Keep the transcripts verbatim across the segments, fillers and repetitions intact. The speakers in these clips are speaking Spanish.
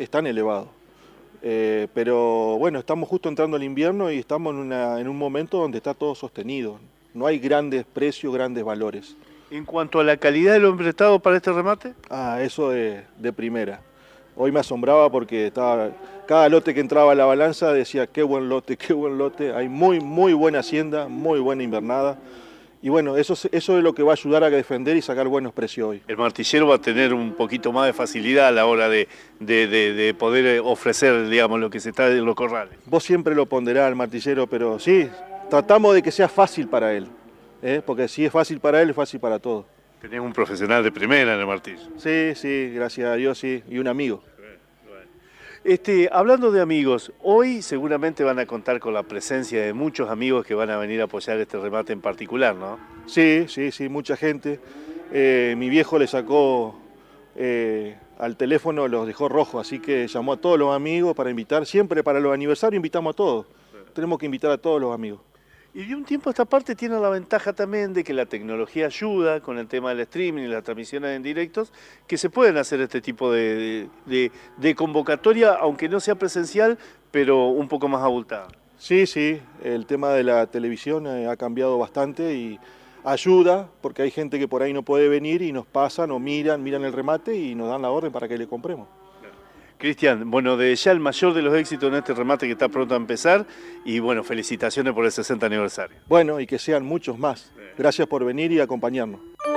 están elevados. Eh, pero bueno, estamos justo entrando al invierno y estamos en, una, en un momento donde está todo sostenido. No hay grandes precios, grandes valores. En cuanto a la calidad del hombre prestado para este remate. Ah, eso de, de primera. Hoy me asombraba porque estaba, cada lote que entraba a la balanza decía qué buen lote, qué buen lote. Hay muy, muy buena hacienda, muy buena invernada. Y bueno, eso, eso es lo que va a ayudar a defender y sacar buenos precios hoy. El martillero va a tener un poquito más de facilidad a la hora de, de, de, de poder ofrecer, digamos, lo que se está en los corrales. Vos siempre lo ponderás al martillero, pero sí, tratamos de que sea fácil para él. ¿eh? Porque si es fácil para él, es fácil para todos. Tenés un profesional de primera en el martillo. Sí, sí, gracias a Dios, sí, y un amigo. Este, hablando de amigos, hoy seguramente van a contar con la presencia de muchos amigos que van a venir a apoyar este remate en particular, ¿no? Sí, sí, sí, mucha gente. Eh, mi viejo le sacó eh, al teléfono, los dejó rojos, así que llamó a todos los amigos para invitar. Siempre para los aniversarios invitamos a todos. Tenemos que invitar a todos los amigos. Y de un tiempo a esta parte tiene la ventaja también de que la tecnología ayuda con el tema del streaming y las transmisiones en directos, que se pueden hacer este tipo de, de, de convocatoria, aunque no sea presencial, pero un poco más abultada. Sí, sí, el tema de la televisión eh, ha cambiado bastante y ayuda, porque hay gente que por ahí no puede venir y nos pasan o miran, miran el remate y nos dan la orden para que le compremos. Cristian, bueno, de ya el mayor de los éxitos en este remate que está pronto a empezar y bueno, felicitaciones por el sesenta aniversario. Bueno, y que sean muchos más. Gracias por venir y acompañarnos.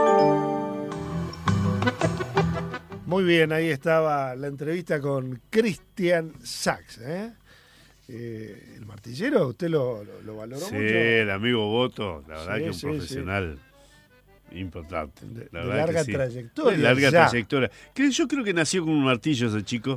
Muy bien, ahí estaba la entrevista con Cristian Sachs. ¿eh? Eh, el martillero, ¿usted lo, lo, lo valoró sí, mucho? Sí, el amigo Boto, la verdad sí, que un sí, profesional sí. importante. De, la de verdad larga que sí. trayectoria. De larga ya. trayectoria. Que yo creo que nació con un martillo ese chico.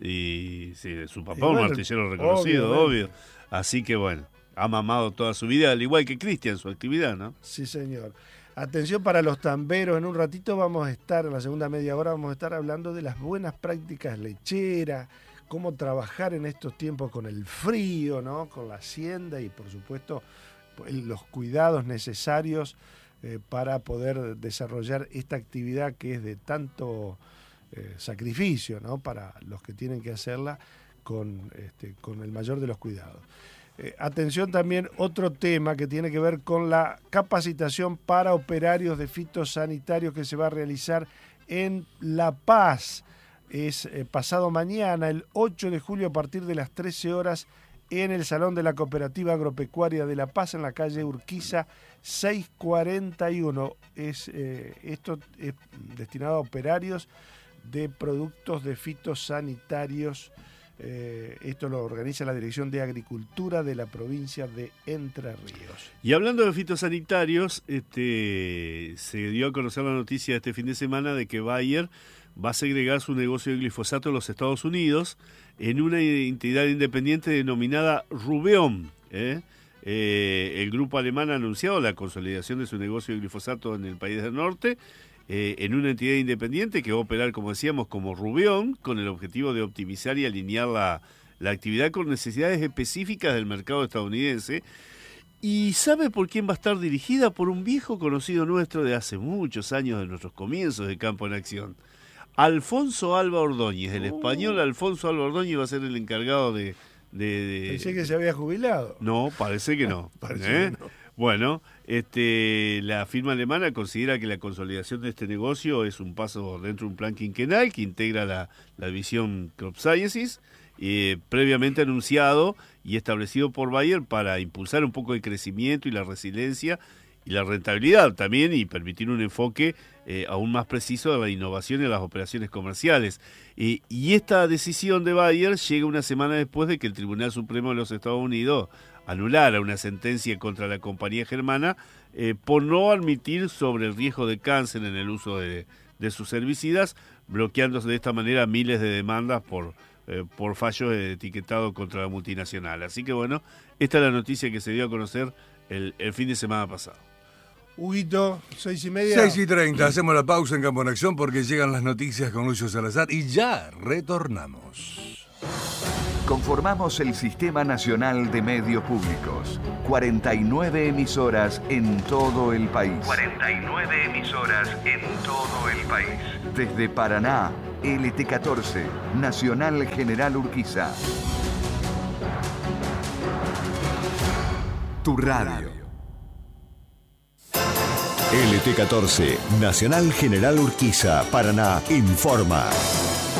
Y sí, su papá, y bueno, un martillero reconocido, obvio, obvio. Así que bueno, ha mamado toda su vida, al igual que Cristian, su actividad, ¿no? Sí, señor. Atención para los tamberos, en un ratito vamos a estar, en la segunda media hora vamos a estar hablando de las buenas prácticas lecheras, cómo trabajar en estos tiempos con el frío, ¿no? Con la hacienda y por supuesto los cuidados necesarios eh, para poder desarrollar esta actividad que es de tanto eh, sacrificio, ¿no? Para los que tienen que hacerla con, este, con el mayor de los cuidados. Eh, atención también, otro tema que tiene que ver con la capacitación para operarios de fitosanitarios que se va a realizar en La Paz. Es eh, pasado mañana, el ocho de julio, a partir de las trece horas, en el Salón de la Cooperativa Agropecuaria de La Paz, en la calle Urquiza seiscientos cuarenta y uno. Es, eh, esto es destinado a operarios de productos de fitosanitarios. Eh, esto lo organiza la Dirección de Agricultura de la provincia de Entre Ríos. Y hablando de fitosanitarios, este, se dio a conocer la noticia este fin de semana de que Bayer va a segregar su negocio de glifosato en los Estados Unidos en una entidad independiente denominada Rubeon. ¿eh? Eh, el grupo alemán ha anunciado la consolidación de su negocio de glifosato en el país del norte, eh, en una entidad independiente que va a operar, como decíamos, como Rubeon, con el objetivo de optimizar y alinear la, la actividad con necesidades específicas del mercado estadounidense. ¿Y sabe por quién va a estar dirigida? Por un viejo conocido nuestro de hace muchos años, de nuestros comienzos de Campo en Acción. Alfonso Alba Ordóñez, el español Alfonso Alba Ordóñez va a ser el encargado de... de, de... Pensé que se había jubilado. No, parece que no. parece ¿eh? que no. Bueno, este, la firma alemana considera que la consolidación de este negocio es un paso dentro de un plan quinquenal que integra la, la división Crop Sciences, eh, previamente anunciado y establecido por Bayer para impulsar un poco el crecimiento y la resiliencia y la rentabilidad también, y permitir un enfoque eh, aún más preciso de la innovación y las operaciones comerciales. Eh, y esta decisión de Bayer llega una semana después de que el Tribunal Supremo de los Estados Unidos anulara una sentencia contra la compañía germana eh, por no admitir sobre el riesgo de cáncer en el uso de, de sus herbicidas, bloqueándose de esta manera miles de demandas por, eh, por fallos de etiquetado contra la multinacional. Así que bueno, esta es la noticia que se dio a conocer el, el fin de semana pasado. Huguito, seis y media. Seis y treinta, hacemos la pausa en Campo en Acción porque llegan las noticias con Lucio Salazar y ya retornamos. Conformamos el Sistema Nacional de Medios Públicos. cuarenta y nueve emisoras en todo el país. cuarenta y nueve emisoras en todo el país. Desde Paraná, L T catorce, Nacional General Urquiza. Tu radio. L T catorce, Nacional General Urquiza, Paraná, informa.